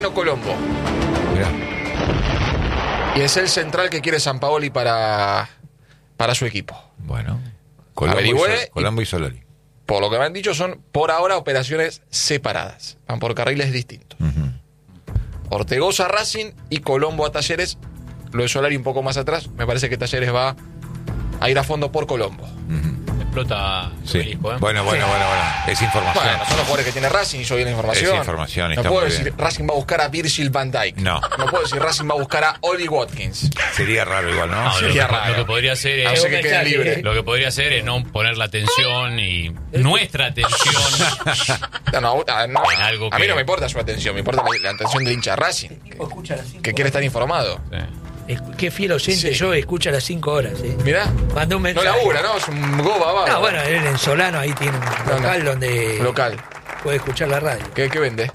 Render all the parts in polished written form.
Colombo. Mirá. Y es el central que quiere Sampaoli para su equipo. Bueno. Averigüé Colombo y Solari. Por lo que me han dicho son, por ahora, operaciones separadas. Van por carriles distintos. Ortegoza a Racing y Colombo a Talleres. Lo de Solari un poco más atrás. Me parece que Talleres va a ir a fondo por Colombo. Explota Sí. Obelisco, ¿eh? Bueno. Es información. Bueno, son los jugadores que tiene Racing y yo vi la información. Es información, No está puedo muy decir bien. Racing va a buscar a Virgil van Dijk. No. No puedo decir Racing va a buscar a Oli Watkins. Sería raro igual, ¿no? No, Sería raro. lo que podría hacer A no es... ser que quede libre. Lo que podría hacer es no poner la atención y nuestra atención. No, En algo a mí que- no me importa su atención, me importa la atención del hincha de Racing, Escucha a las 5 que quiere estar informado. Qué fiel oyente Sí. yo, escucha a las 5 horas. Mirá, Mandó un no mensaje. labura, ¿no? Es un goba, va. No, bueno, él en Solano ahí tiene un local donde Local. puede escuchar la radio. ¿Qué vende?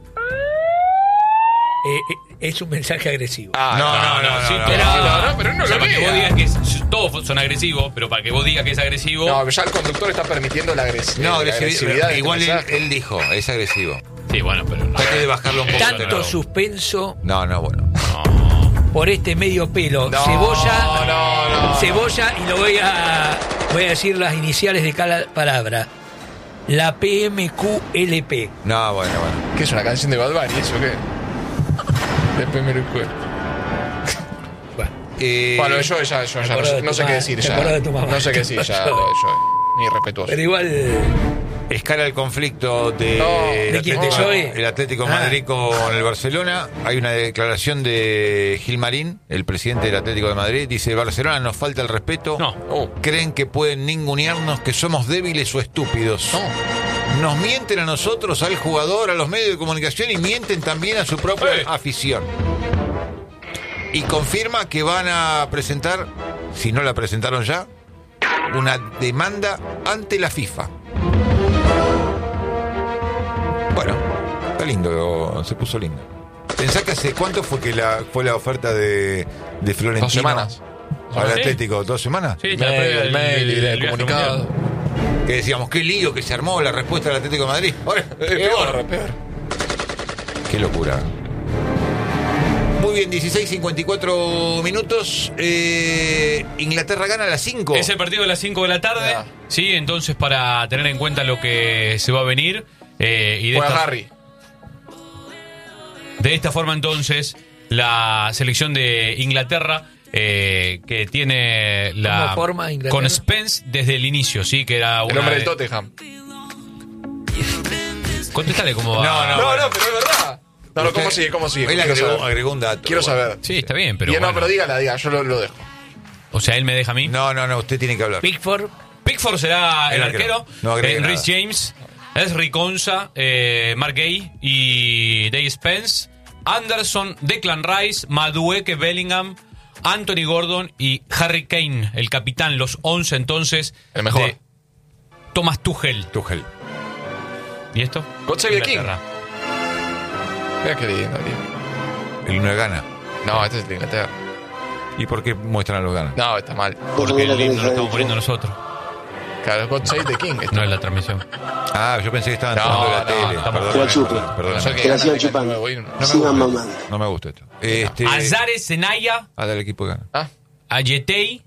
Es un mensaje agresivo. Sí, pero no o sea, lo para que lea. vos digas que todos son agresivos, pero para que vos digas que es agresivo... No, ya el conductor está permitiendo la No, agresividad. de igual este mensaje. él dijo, es agresivo. Sí, bueno, pero no. Trate de bajarlo un poco. Tanto no. suspenso No, bueno. por este medio pelo. No, Cebolla, no. cebolla, y lo voy a decir las iniciales de cada palabra. La PMQLP. No, bueno. ¿Qué es una canción de Bad Bunny, eso qué? De primero y cuerpo. Bueno, yo ya no sé qué decir ya. No sé qué decir ya. Yo, ni respetuoso. Pero igual. Escala el conflicto ¿de quién? ¿De Joey? el Atlético de Madrid con el Barcelona. Hay una declaración de Gilmarín, el presidente del Atlético de Madrid. Dice: Barcelona nos falta el respeto. No. Creen que pueden ningunearnos, que somos débiles o estúpidos. Nos mienten a nosotros, al jugador, a los medios de comunicación y mienten también a su propia afición. Y confirma que van a presentar, si no la presentaron ya, una demanda ante la FIFA. Bueno, está lindo, se puso lindo. Pensá que hace cuánto fue que fue la oferta de Florentino 2 semanas. al ¿Sí? Atlético, 2 semanas. Sí, la previa El mail y del el viaje comunicado. mundial. Que decíamos, qué lío que se armó la respuesta del Atlético de Madrid. Ahora, Peor. Qué locura. Muy bien, 16:54 minutos. Inglaterra gana a las 5. Es el partido de las 5 de la tarde. Ya. Sí, entonces para tener en cuenta lo que se va a venir. Y de Juega esta, Harry. de esta forma entonces la selección de Inglaterra que tiene la ¿Cómo forma Inglaterra? con Spence desde el inicio, sí, que era El una hombre del de- Tottenham. Contéstale cómo va. No, pero es verdad. No, ¿cómo sigue? Él Quiero saber. agregó un dato. Quiero saber. Sí, está bien, pero No, bueno. pero diga, yo lo dejo. O sea, él me deja a mí. No, usted tiene que hablar. Pickford. Pickford será el El arquero. arquero. No agregue nada. Rhys James, Esri Konsa, Mark Gay y Dave Spence. Anderson, Declan Rice, Madueke Bellingham, Anthony Gordon y Harry Kane, el capitán. Los 11 entonces. El mejor. de Thomas Tuchel. ¿Y esto? God Save the King. Inglaterra. Mira qué lindo, tío. El 1 gana. No, este es el de Inglaterra. ¿Y por qué muestran a los ganas? No, está mal. Porque el himno lo estamos poniendo nosotros. Claro, God Save the King. No es la transmisión. Ah, yo pensé que estaban No, tomando la no, tele. estamos- Que la chupe. Perdóname. No sé qué Que la gana sigan el chupando. nuevo himno. Sigan mamando. No me gusta esto. Azare Senaya, Del equipo que gana. Ah, Ayetei,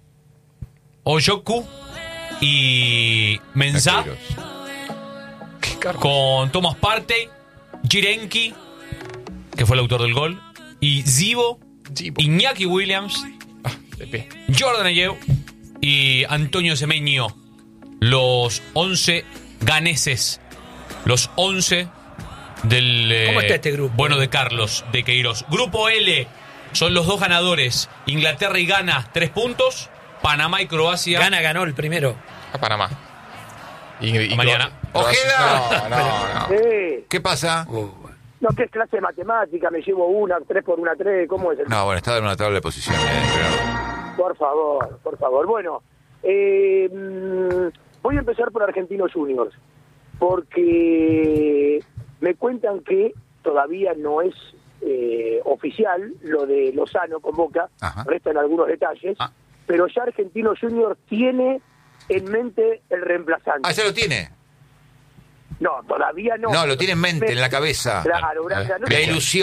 Oyoku y Mensah. Naqueiros. qué carro. Con Thomas Partey, Jirenki, que fue el autor del gol, y Zibo, Zibo. Iñaki Williams, De pie. Jordan Ayew y Antonio Semenyo. Los 11 ganeses. Los 11 del... ¿Cómo está este grupo? Bueno, de Carlos, de Queiroz. Grupo L son los dos ganadores. Inglaterra y Ghana, 3 puntos. Panamá y Croacia. Ganó el primero. A Panamá. Y Mañana. ¡Ojeda! No. Sí. ¿Qué pasa? No, que es clase de matemática, me llevo 3 por 3, ¿cómo es el...? No, bueno, está en una tabla de posiciones. Pero... Por favor. Bueno, voy a empezar por Argentinos Juniors, porque me cuentan que todavía no es oficial lo de Lozano con Boca, Ajá. restan algunos detalles, pero ya Argentinos Juniors tiene en mente el reemplazante. Ah, ya lo tiene. No, todavía no. No, lo tiene en mente, en la cabeza. Claro, no La ilusión.